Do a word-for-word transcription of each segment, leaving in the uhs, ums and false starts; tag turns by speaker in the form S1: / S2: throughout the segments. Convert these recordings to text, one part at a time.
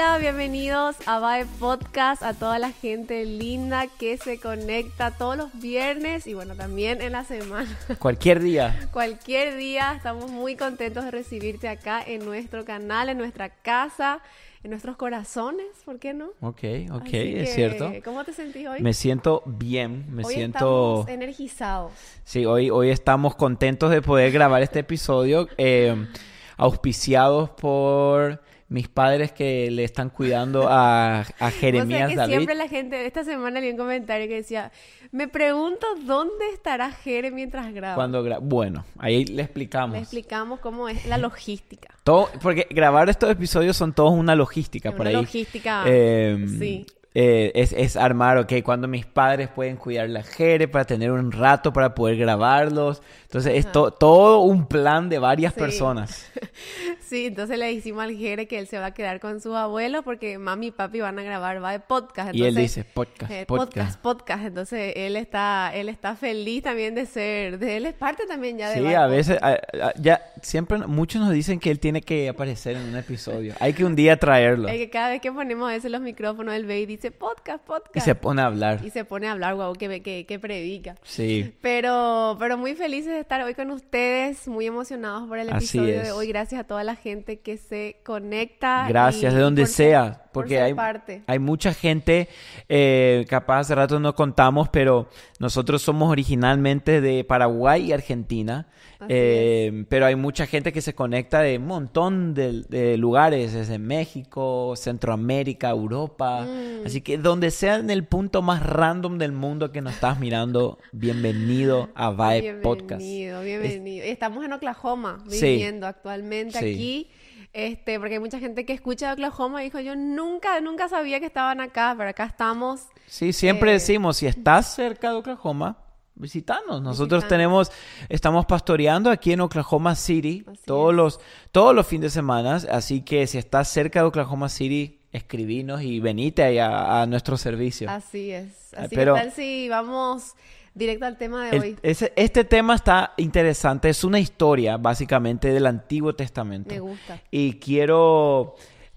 S1: Hola, bienvenidos a Vibe Podcast, a toda la gente linda que se conecta todos los viernes y bueno, también en la semana.
S2: Cualquier día.
S1: Cualquier día, estamos muy contentos de recibirte acá en nuestro canal, en nuestra casa, en nuestros corazones, ¿por qué no?
S2: Ok, ok,
S1: Así
S2: es
S1: que,
S2: cierto.
S1: ¿cómo te sentís hoy?
S2: Me siento bien, me
S1: hoy
S2: siento...
S1: estamos energizados.
S2: Sí, hoy, hoy estamos contentos de poder grabar este episodio, eh, auspiciados por mis padres que le están cuidando a, a Jeremías
S1: o sea que
S2: David.
S1: Siempre la gente, esta semana leí un comentario que decía, me pregunto dónde estará Jere mientras graba.
S2: Cuando gra- bueno, ahí le explicamos.
S1: Le explicamos cómo es la logística.
S2: Todo, porque grabar estos episodios son todos una logística
S1: Una
S2: por ahí.
S1: logística,
S2: Eh,
S1: sí.
S2: Eh, es, es armar, ok, cuando mis padres pueden cuidar la Jere para tener un rato para poder grabarlos. Entonces, es to- todo un plan de varias
S1: Sí.
S2: personas.
S1: Sí, entonces le dijimos al Jere que él se va a quedar con sus abuelos porque mami y papi van a grabar va de podcast. Entonces,
S2: Y él dice, podcast,
S1: eh,
S2: podcast.
S1: podcast, podcast. Entonces, él está, él está feliz también de ser, de él es parte también ya de
S2: Sí,
S1: Vibe
S2: a veces,
S1: Podcast.
S2: a- a- ya, siempre, muchos nos dicen que él tiene que aparecer en un episodio. Hay que un día traerlo.
S1: Es que cada vez que ponemos eso en los micrófonos, él ve y dice podcast, podcast.
S2: Y se pone a hablar.
S1: Y se pone a hablar, guau, que, que, que predica.
S2: Sí.
S1: Pero, pero muy felices de estar hoy con ustedes, muy emocionados por el
S2: Así
S1: episodio
S2: es.
S1: de hoy. Gracias a toda la gente que se conecta.
S2: Gracias,
S1: y-
S2: de donde
S1: por ser-
S2: sea,
S1: por
S2: porque
S1: ser
S2: hay,
S1: parte.
S2: hay mucha gente, eh, capaz hace rato no contamos, pero nosotros somos originalmente de Paraguay y Argentina,
S1: Así
S2: eh, pero hay mucha gente que se conecta de un montón de, de lugares, desde México, Centroamérica, Europa,
S1: Mm.
S2: así que donde sea en el punto más random del mundo que nos estás mirando, bienvenido a Vibe Podcast.
S1: Bienvenido, bienvenido. Estamos en Oklahoma
S2: Sí.
S1: viviendo actualmente
S2: Sí.
S1: aquí. Este, porque hay mucha gente que escucha de Oklahoma y dijo, yo nunca, nunca sabía que estaban acá, pero acá estamos.
S2: Sí, siempre
S1: Eh,
S2: decimos, si estás cerca de Oklahoma, visítanos. Nosotros
S1: Visítanos.
S2: tenemos, estamos pastoreando aquí en Oklahoma City
S1: Así
S2: todos
S1: es.
S2: los, todos los fines de semana, así que si estás cerca de Oklahoma City, escribinos y venite ahí a, a nuestro servicio.
S1: Así es.
S2: Ah,
S1: Así
S2: pero-
S1: que tal si vamos directo al tema de
S2: El-
S1: hoy.
S2: ese- este tema está interesante, es una historia básicamente del Antiguo Testamento.
S1: Me gusta.
S2: Y quiero,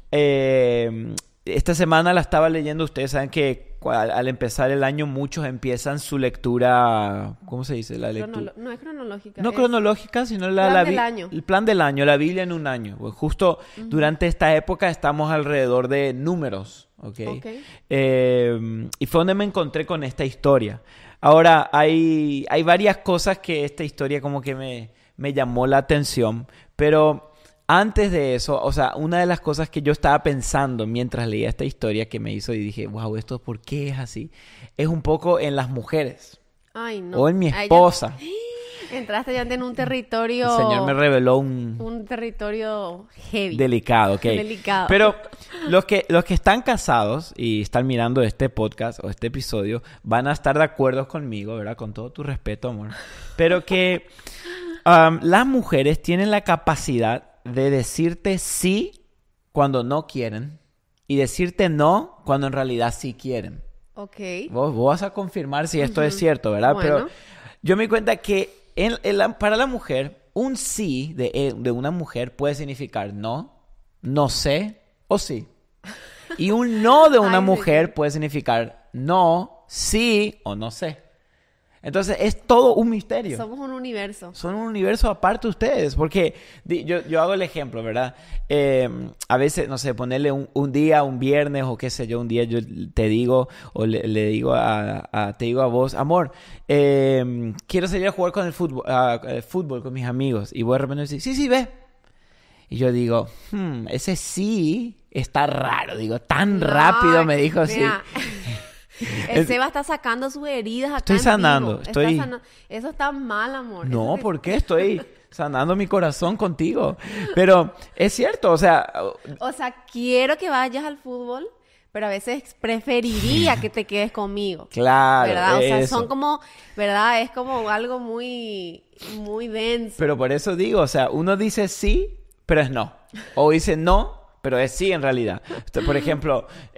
S2: eh, esta semana la estaba leyendo, ustedes saben que cu- al, al empezar el año muchos empiezan su lectura, ¿cómo se dice? La lectura.
S1: Cronolo- no es cronológica.
S2: No
S1: es-
S2: cronológica, sino la,
S1: Plan
S2: la
S1: del
S2: bi-
S1: año.
S2: el plan del año, la Biblia en un año. Pues justo durante esta época estamos alrededor de números, ¿ok?
S1: Ok.
S2: Eh, y fue donde me encontré con esta historia. Ahora, hay, hay varias cosas que esta historia como que me, me llamó la atención, pero antes de eso, o sea, una de las cosas que yo estaba pensando mientras leía esta historia que me hizo y dije, wow, ¿esto por qué es así? Es un poco en las mujeres
S1: Ay, no.
S2: o en mi
S1: Ay, ya-
S2: esposa.
S1: Entraste ya en un territorio.
S2: El Señor me reveló un...
S1: Un territorio heavy.
S2: Delicado, ok.
S1: Delicado.
S2: Pero los que, los que están casados y están mirando este podcast o este episodio van a estar de acuerdo conmigo, ¿verdad? Con todo tu respeto, amor. Pero que um, las mujeres tienen la capacidad de decirte sí cuando no quieren y decirte no cuando en realidad sí quieren.
S1: Ok.
S2: Vos, vos vas a confirmar si esto
S1: Ujú.
S2: es cierto, ¿verdad?
S1: Bueno.
S2: Pero yo me di cuenta que en- en la- para la mujer, un sí de, eh, de una mujer puede significar no, no sé o sí. Y un no de una
S1: Ay, sí,
S2: mujer
S1: sí.
S2: puede significar no, sí o no sé. Entonces es todo un misterio.
S1: Somos un universo.
S2: Son un universo aparte ustedes, porque di- yo, yo hago el ejemplo, ¿verdad? Eh, a veces, no sé, ponerle un, un día, un viernes o qué sé yo, un día yo te digo o le, le digo a, a- te digo a vos, amor, eh, quiero salir a jugar con el fútbol, a- a- fútbol con mis amigos. Y vos de repente decís, sí, sí, ve. Y yo digo, hmm, ese sí está raro, digo, tan
S1: No,
S2: rápido me dijo sí.
S1: mira, El
S2: Es-
S1: Seba está sacando sus heridas acá
S2: Estoy
S1: en
S2: sanando,
S1: vivo. Está
S2: estoy-
S1: sana- Eso está mal, amor.
S2: No,
S1: Eso-
S2: ¿por qué? Estoy sanando mi corazón contigo. Pero es cierto, o sea,
S1: O sea, quiero que vayas al fútbol, pero a veces preferiría que te quedes conmigo.
S2: claro,
S1: ¿Verdad? O sea,
S2: eso.
S1: son como, ¿verdad? Es como algo muy, muy denso.
S2: Pero por eso digo, o sea, uno dice sí, pero es no. O dice no, pero es sí en realidad. Por ejemplo,